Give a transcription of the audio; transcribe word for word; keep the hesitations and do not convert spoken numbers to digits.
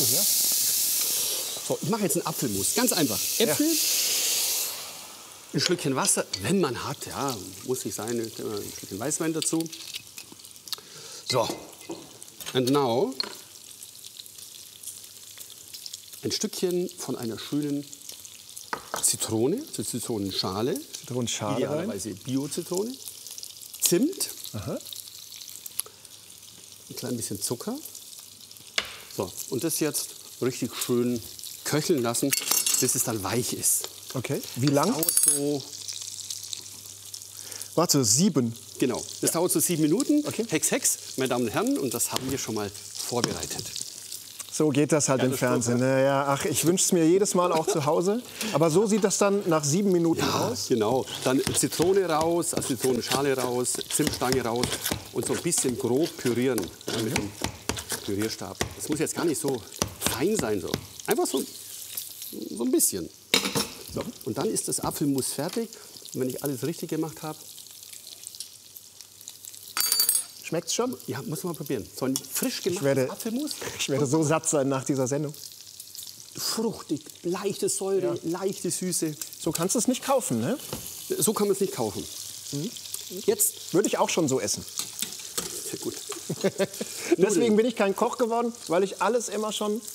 ja. So, ich mache jetzt einen Apfelmus. Ganz einfach. Äpfel, ja. Ein Schlückchen Wasser, wenn man hat. Ja, muss nicht sein, ein Stückchen Weißwein dazu. So, and now ein Stückchen von einer schönen Zitrone, also Zitronenschale. Zitronenschale. Idealerweise Bio-Zitrone. Zimt. Aha. Ein klein bisschen Zucker. So, und das jetzt richtig schön köcheln lassen, bis es dann weich ist. Okay. Wie lang? Das dauert so. Warte, sieben. Genau. Das ja. dauert so sieben Minuten. Okay. Hex, Hex, meine Damen und Herren. Und das haben wir schon mal vorbereitet. So geht das halt ja, im das Fernsehen. Ne? Ja, ach, ich wünsche es mir jedes Mal auch zu Hause. Aber so sieht das dann nach sieben Minuten ja, aus? Genau. Dann Zitrone raus, also Zitronenschale raus, Zimtstange raus und so ein bisschen grob pürieren ja, mit dem Pürierstab. Das muss jetzt gar nicht so fein sein. So. Einfach so, so ein bisschen. So. Und dann ist das Apfelmus fertig. Und wenn ich alles richtig gemacht habe. Schmeckt's schon? Ja, muss man mal probieren. So ein frisch gemachtes ich werde, Apfelmus. Ich werde so satt sein nach dieser Sendung. Fruchtig, leichte Säure, ja. leichte Süße. So kannst du es nicht kaufen, ne? So kann man es nicht kaufen. Mhm. Jetzt würde ich auch schon so essen. Sehr gut. Deswegen bin ich kein Koch geworden, weil ich alles immer schon